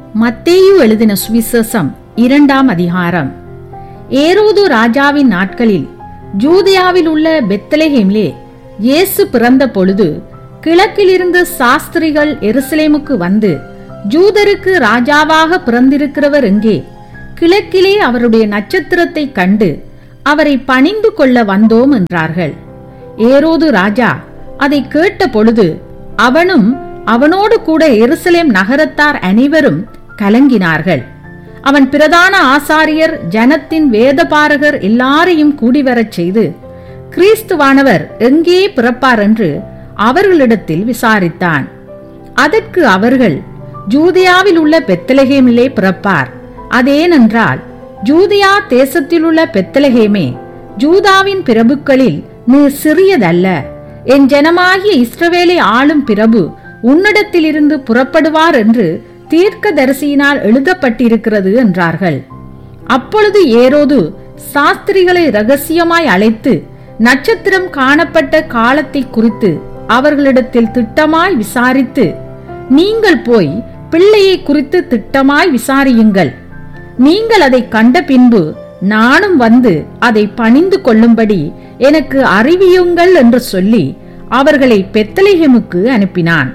மத்தேயு எழுதின சுவிசேஷம் 2ஆம் அதிகாரம். ஏரோது ராஜாவின் நாட்களில் ஜூதேயாவில் உள்ள பெத்லெகேமிலே இயேசு பிறந்த பொழுது கிழக்கிலிருந்து சாஸ்திரிகள் எருசலேமுக்கு வந்து, ஜூதருக்கு ராஜாவாக பிறந்திருக்கிறவர் எங்கே? கிழக்கிலே அவருடைய நட்சத்திரத்தை கண்டு அவரை பணிந்து கொள்ள வந்தோம் என்றார்கள். ஏரோது ராஜா அதை கேட்ட பொழுது அவனும் அவனோடு கூட எருசலேம் நகரத்தார் அனைவரும் கலங்கினார்கள். அவன் பிரதான ஆசாரியர், ஜனத்தின் வேதபாரகர் எல்லாரையும் கூடிவரச் செய்து, கிறிஸ்துவானவர் எங்கே பிறப்பார் என்று அவர்களிடத்தில் விசாரித்தான். அதற்கு அவர்கள், ஜூதேயாவில் உள்ள பெத்லெகேமிலே பிறப்பார். அதேனென்றால், ஜூதேயா தேசத்திலுள்ள பெத்லெகேமே, ஜூதாவின் பிரபுக்களில் நீ சிறியதல்ல. என் ஜனமாகிய இஸ்ரவேலை ஆளும் பிரபு உன்னிடத்திலிருந்து புறப்படுவார் என்று தீர்க்கதரிசியினால் எழுதப்பட்டிருக்கிறது என்றார்கள். அப்பொழுது ஏரோது சாஸ்திரிகளை இரகசியமாய் அழைத்து நட்சத்திரம் காணப்பட்ட காலத்தை குறித்து அவர்களிடத்தில் திட்டமாய் விசாரித்து, நீங்கள் போய் பிள்ளையை குறித்து திட்டமாய் விசாரியுங்கள். நீங்கள் அதை கண்ட பின்பு நானும் வந்து அதை பணிந்து கொள்ளும்படி எனக்கு அறிவியுங்கள் என்று சொல்லி அவர்களை பெத்லெகேமுக்கு அனுப்பினான்.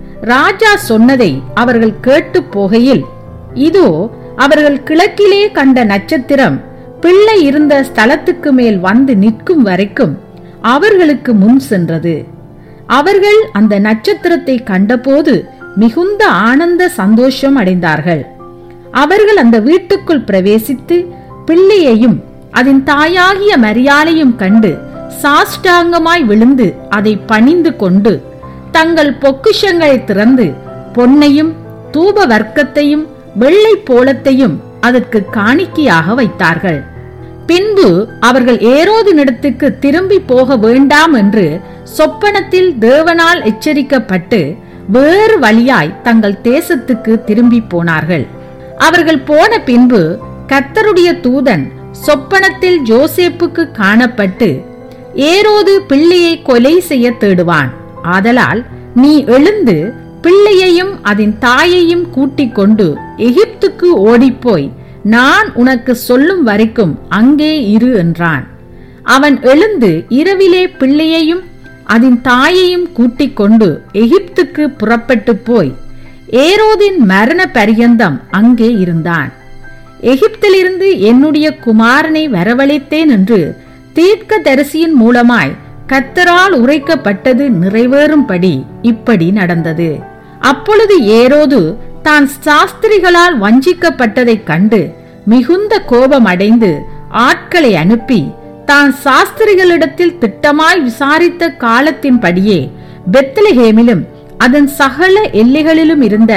ராஜா சொன்னதை அவர்கள் கேட்டு போகையில், இதோ அவர்கள் கிழக்கிலே கண்ட நட்சத்திரம் பிள்ளை இருந்த ஸ்தலத்துக்கு மேல் வந்து நிற்கும் வரைக்கும் அவர்களுக்கு முன் சென்றது. அவர்கள் அந்த நட்சத்திரத்தை கண்டபோது மிகுந்த ஆனந்த சந்தோஷம் அடைந்தார்கள். அவர்கள் அந்த வீட்டுக்குள் பிரவேசித்து பிள்ளையையும் அதன் தாயாகிய மரியாளையும் கண்டு சாஷ்டாங்கமாய் விழுந்து அதை பணிந்து கொண்டு தங்கள் பொக்கிஷங்களை திறந்து பொன்னையும் தூப வர்க்கத்தையும் வெள்ளை போலத்தையும் அதற்கு காணிக்கையாக வைத்தார்கள். பின்பு அவர்கள் ஏரோதினிடத்துக்கு திரும்பி போக வேண்டாம் என்று சொப்பனத்தில் தேவனால் எச்சரிக்கப்பட்டு வேறு வழியாய் தங்கள் தேசத்துக்கு திரும்பி போனார்கள். அவர்கள் போன பின்பு கர்த்தருடைய தூதன் சொப்பனத்தில் யோசேப்புக்கு காணப்பட்டு, ஏரோது பிள்ளையை கொலை செய்ய தேடுவான். ஆதலால் நீ எழுந்து பிள்ளையையும் அதன் தாயையும் கூட்டிக் கொண்டு எகிப்துக்கு ஓடிப்போய் நான் உனக்கு சொல்லும் வரைக்கும் அங்கே இரு என்றான். அவன் எழுந்து இரவிலே பிள்ளையையும் அதன் தாயையும் கூட்டிக் கொண்டு எகிப்துக்கு புறப்பட்டு போய் ஏரோதின் மரண பரியந்தம் அங்கே இருந்தான். எகிப்திலிருந்து என்னுடைய குமாரனை வரவழைத்தேன் என்று தீர்க்கதரிசியின் மூலமாய் கர்த்தரால் உரைக்கப்பட்டது நிறைவேறும்படி இப்படி நடந்தது. அப்பொழுது ஏரோது தான் சாஸ்திரிகளால் வஞ்சிக்கப்பட்டதைக் கண்டு மிகுந்த கோபம் அடைந்து ஆட்களை அனுப்பி தான் சாஸ்திரிகளிடத்தில் திட்டமாய் விசாரித்த காலத்தின்படியே பெத்லெகேமிலும் அதன் சகல எல்லைகளிலும் இருந்த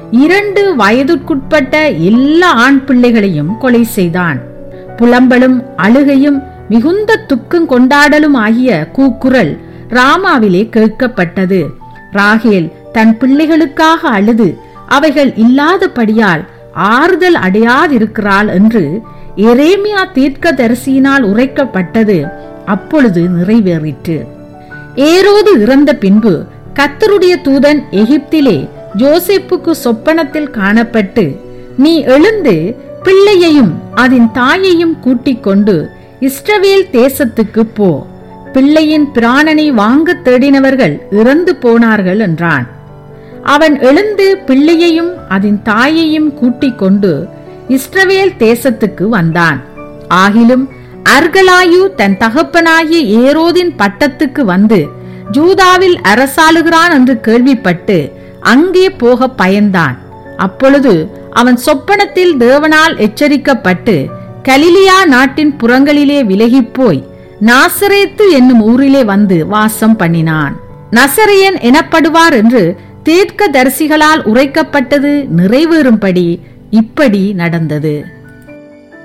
2 வயதுக்குட்பட்ட எல்லா ஆண் பிள்ளைகளையும் கொலை செய்தான். புலம்பலும் அழுகையும் மிகுந்த துக்கம் கொண்டாடலும் ஆகிய கூக்குரல் ராமாவிலே கேட்கப்பட்டது. ராகேல் தன் பிள்ளைகளுக்காக அழுது அவைகள் இல்லாதபடியால் ஆறுதல் அடையாதிருக்கிறாள் என்று எரேமியா தீர்க்கதரிசியினால் உரைக்கப்பட்டது அப்பொழுது நிறைவேறிற்று. ஏரோது இறந்த பின்பு கர்த்தருடைய தூதன் எகிப்திலே யோசேப்புக்கு சொப்பனத்தில் காணப்பட்டு, நீ எழுந்து பிள்ளையையும் அதன் தாயையும் கூட்டிக் கொண்டு இஸ்ரவேல் தேசத்துக்கு போ. பிள்ளையின் பிராணனை வாங்க தேடினவர்கள் இறந்து போனார்கள் என்றான். அவன் எழுந்து பிள்ளையையும் அதன் தாயையும் கூட்டிக் கொண்டு இஸ்ரவேல் தேசத்துக்கு வந்தான். ஆகிலும் அர்கலாயு தன் தகப்பனாகிய ஏரோதின் பட்டத்துக்கு வந்து ஜூதாவில் அரசாளுகிறான் என்று கேள்விப்பட்டு அங்கே போக பயந்தான். அப்பொழுது அவன் சொப்பனத்தில் தேவனால் எச்சரிக்கப்பட்டு கலிலியா நாட்டின் புறங்களிலே விலகிப்போய் நாசரேத்து என்னும் ஊரிலே வந்து வாசம் பண்ணினான். நசரேயன் எனப்படுவார் என்று தீர்க்கதரிசிகளால் உரைக்கப்பட்டது நிறைவேறும்படி இப்படி நடந்தது.